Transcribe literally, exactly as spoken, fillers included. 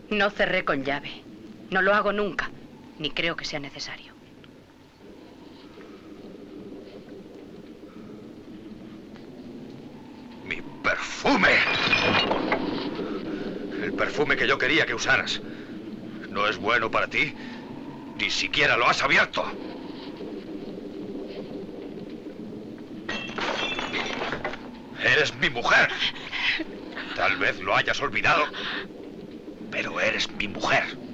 No cerré con llave. No lo hago nunca, ni creo que sea necesario. ¡Mi perfume! El perfume que yo quería que usaras. ¿No es bueno para ti? Ni siquiera lo has abierto. Eres mi mujer. Tal vez lo hayas olvidado, pero eres mi mujer.